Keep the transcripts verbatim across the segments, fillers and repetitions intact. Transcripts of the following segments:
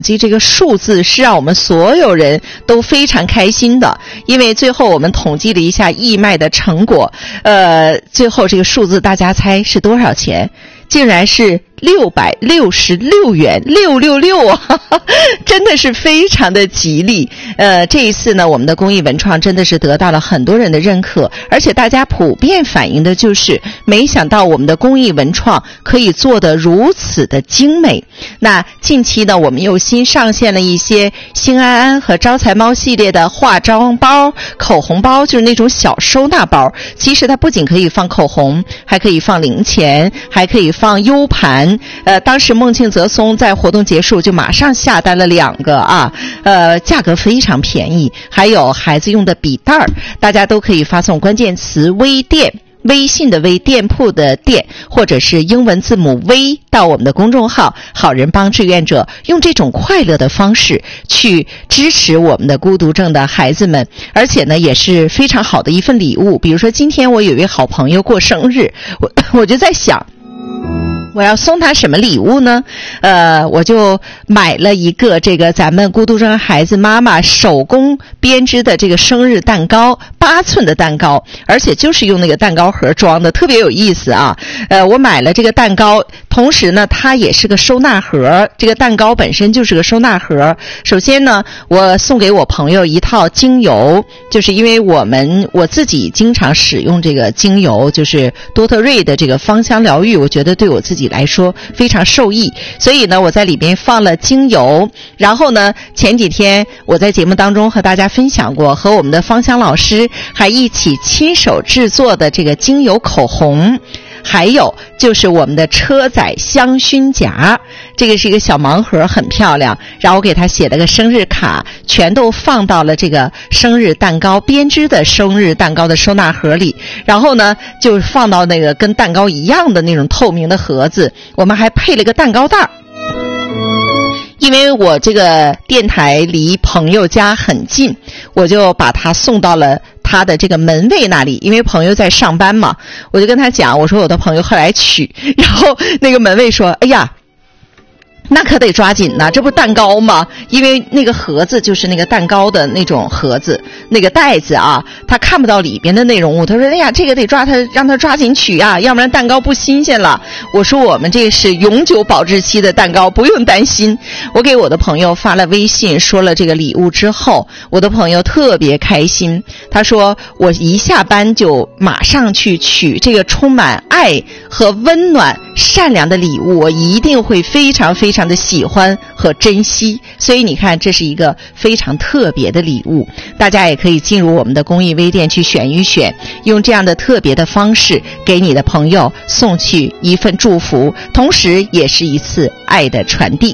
计这个数字是让我们所有人都非常开心的，因为最后我们统计了一下义卖的成果，呃，最后这个数字大家猜是多少钱？竟然是六百六十六元，六六六啊，真的是非常的吉利。呃，这一次呢，我们的公益文创真的是得到了很多人的认可，而且大家普遍反映的就是，没想到我们的公益文创可以做得如此的精美。那近期呢，我们又新上线了一些新安安和招财猫系列的化妆包、口红包，就是那种小收纳包。其实它不仅可以放口红，还可以放零钱，还可以放 U 盘。呃，当时孟庆泽松在活动结束就马上下单了两个啊，呃，价格非常便宜。还有孩子用的笔袋儿，大家都可以发送关键词微店，微信的微，店铺的店，或者是英文字母 V 到我们的公众号好人帮志愿者，用这种快乐的方式去支持我们的孤独症的孩子们，而且呢也是非常好的一份礼物。比如说今天我有一位好朋友过生日，我我就在想我要送他什么礼物呢？呃，我就买了一个这个咱们孤独症孩子妈妈手工编织的这个生日蛋糕，八寸的蛋糕，而且就是用那个蛋糕盒装的，特别有意思啊。呃，我买了这个蛋糕，同时呢，它也是个收纳盒，这个蛋糕本身就是个收纳盒。首先呢，我送给我朋友一套精油，就是因为我们我自己经常使用这个精油，就是多特瑞的这个芳香疗愈，我觉得对我自己来说非常受益，所以呢我在里边放了精油。然后呢前几天我在节目当中和大家分享过，和我们的芳香老师还一起亲手制作的这个精油口红，还有就是我们的车载香薰夹，这个是一个小盲盒，很漂亮。然后我给他写了个生日卡，全都放到了这个生日蛋糕编织的生日蛋糕的收纳盒里。然后呢，就放到那个跟蛋糕一样的那种透明的盒子。我们还配了个蛋糕袋。因为我这个电台离朋友家很近，我就把它送到了他的这个门卫那里，因为朋友在上班嘛，我就跟他讲，我说我的朋友会来取，然后那个门卫说，哎呀，那可得抓紧呐，这不蛋糕吗？因为那个盒子就是那个蛋糕的那种盒子，那个袋子啊，他看不到里边的内容物。他说：“哎呀，这个得抓他，让他抓紧取啊，要不然蛋糕不新鲜了。”我说：“我们这是永久保质期的蛋糕，不用担心。”我给我的朋友发了微信，说了这个礼物之后，我的朋友特别开心。他说：“我一下班就马上去取这个充满爱和温暖、善良的礼物，我一定会非常非常的喜欢和珍惜。”所以你看，这是一个非常特别的礼物，大家也可以进入我们的公益微店去选一选，用这样的特别的方式给你的朋友送去一份祝福，同时也是一次爱的传递。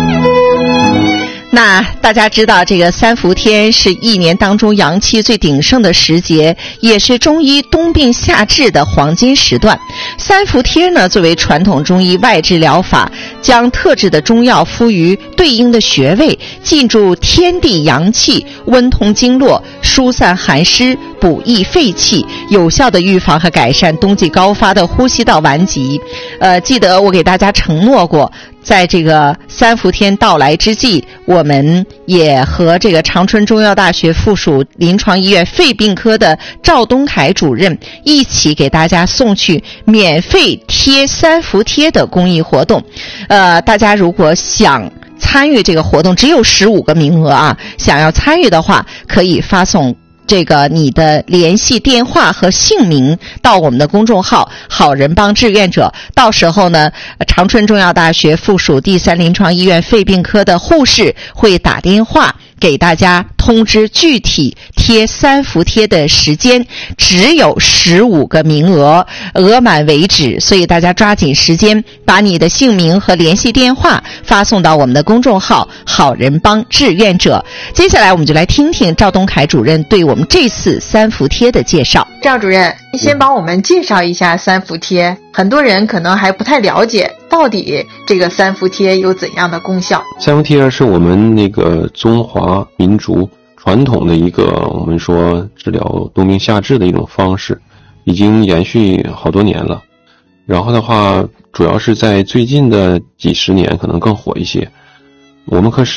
那大家知道，这个三伏天是一年当中阳气最鼎盛的时节，也是中医冬病夏治的黄金时段。三伏贴呢，作为传统中医外治疗法，将特制的中药敷于对应的穴位，进驻天地阳气，温通经络，疏散寒湿，补益肺气，有效的预防和改善冬季高发的呼吸道顽疾。呃，记得我给大家承诺过，在这个三伏天到来之际，我们也和这个长春中药大学附属临床医院肺病科的赵东凯主任一起给大家送去免费贴三伏贴的公益活动。呃，大家如果想参与这个活动，只有十五个名额啊，想要参与的话，可以发送这个你的联系电话和姓名到我们的公众号好人帮志愿者，到时候呢，长春中药大学附属第三临床医院肺病科的护士会打电话给大家通知具体贴三伏贴的时间，只有十五个名额，额满为止，所以大家抓紧时间，把你的姓名和联系电话发送到我们的公众号好人帮志愿者。接下来我们就来听听赵东凯主任对我们这次三伏贴的介绍。 赵主任，你先帮我们介绍一下三伏贴，很多人可能还不太了解到底这个三伏贴有怎样的功效。 三伏贴是我们那个中华民族传统的一个我们说治疗冬病夏治的一种方式，已经延续好多年了。然后的话，主要是在最近的几十年可能更火一些。 我们可